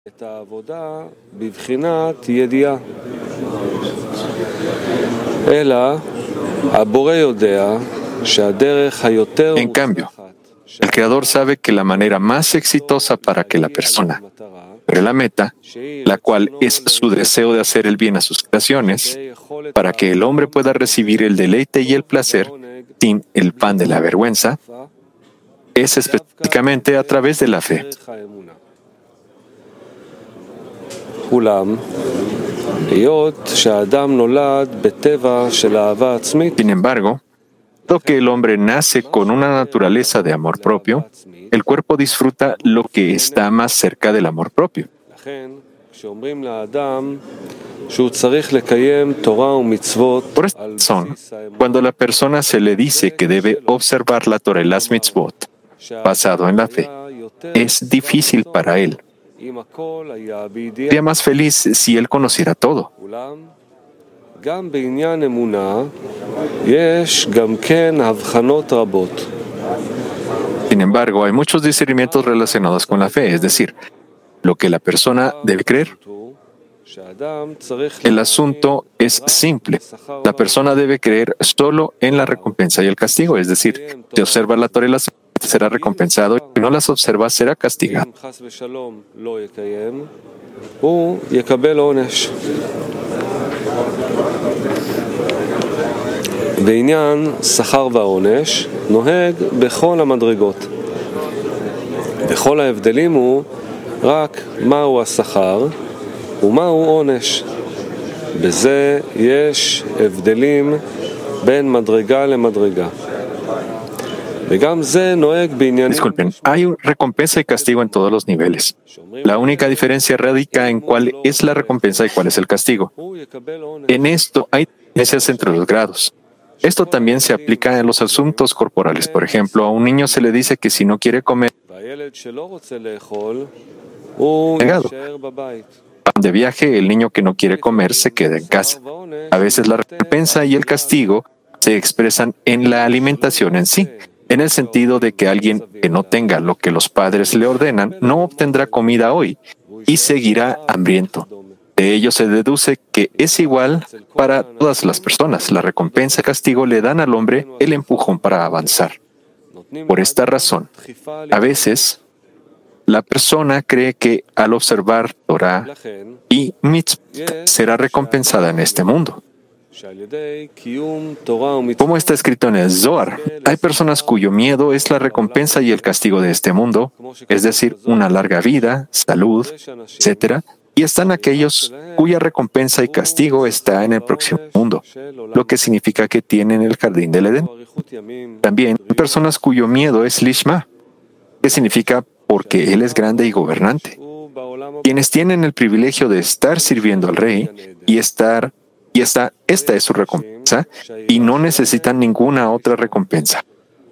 En cambio, el Creador sabe que la manera más exitosa para que la persona logre la meta, la cual es su deseo de hacer el bien a sus creaciones, para que el hombre pueda recibir el deleite y el placer sin el pan de la vergüenza, es específicamente a través de la fe. Sin embargo, dado que el hombre nace con una naturaleza de amor propio, el cuerpo disfruta lo que está más cerca del amor propio. Por esta razón, cuando a la persona se le dice que debe observar la Torah y las mitzvot, basado en la fe, es difícil para él. Sería más feliz si él conociera todo. Sin embargo, hay muchos discernimientos relacionados con la fe, es decir, lo que la persona debe creer. El asunto es simple. La persona debe creer solo en la recompensa y el castigo, es decir, si observa la Torah y las será recompensado y si no las observa será castigado. בעניין שכר והעונש נוהג בכל המדרגות. וכל ההבדלים הוא רק מהו השכר ומהו עונש. בזה יש הבדלים בין מדרגה למדרגה. Disculpen, hay recompensa y castigo en todos los niveles. La única diferencia radica en cuál es la recompensa y cuál es el castigo. En esto hay diferencias entre los grados. Esto también se aplica en los asuntos corporales. Por ejemplo, a un niño se le dice que si no quiere comer, negado. De viaje, el niño que no quiere comer se queda en casa. A veces la recompensa y el castigo se expresan en la alimentación en sí, en el sentido de que alguien que no tenga lo que los padres le ordenan no obtendrá comida hoy y seguirá hambriento. De ello se deduce que es igual para todas las personas. La recompensa y castigo le dan al hombre el empujón para avanzar. Por esta razón, a veces la persona cree que al observar Torah y mitzvot será recompensada en este mundo. Como está escrito en el Zohar, hay personas cuyo miedo es la recompensa y el castigo de este mundo, es decir, una larga vida, salud, etc., y están aquellos cuya recompensa y castigo está en el próximo mundo, lo que significa que tienen el jardín del Edén. También hay personas cuyo miedo es Lishma, que significa porque Él es grande y gobernante. Quienes tienen el privilegio de estar sirviendo al Rey esta es su recompensa y no necesitan ninguna otra recompensa.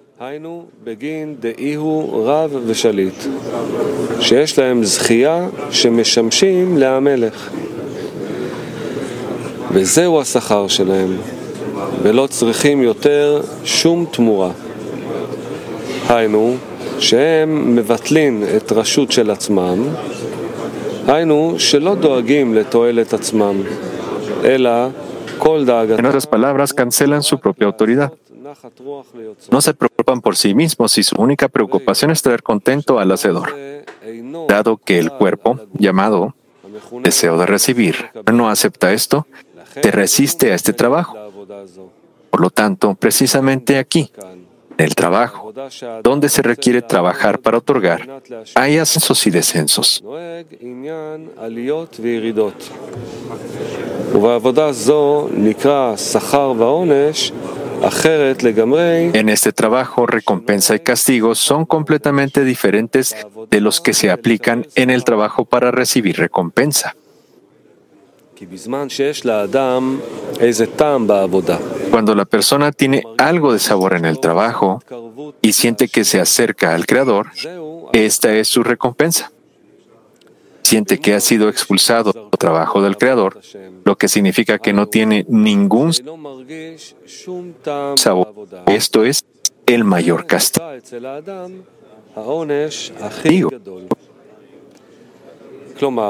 וזהו השכר שלהם, ולא צריכים יותר שום תמורה. היינו, שהם מבטלים את רשות של עצמם, היינו שלא דואגים לתועלת עצמם, אלא כל דאגתם. En otras palabras, cancelan su propia autoridad. No se preocupan por sí mismos y su única preocupación es traer contento al Hacedor. Dado que el cuerpo, llamado deseo de recibir, no acepta esto, se resiste a este trabajo. Por lo tanto, precisamente aquí, en el trabajo, donde se requiere trabajar para otorgar, hay ascensos y descensos. En este trabajo, recompensa y castigo son completamente diferentes de los que se aplican en el trabajo para recibir recompensa. Cuando la persona tiene algo de sabor en el trabajo y siente que se acerca al Creador, esta es su recompensa. Siente que ha sido expulsado del trabajo del Creador, lo que significa que no tiene ningún sabor. Esto es el mayor castigo. כלומר,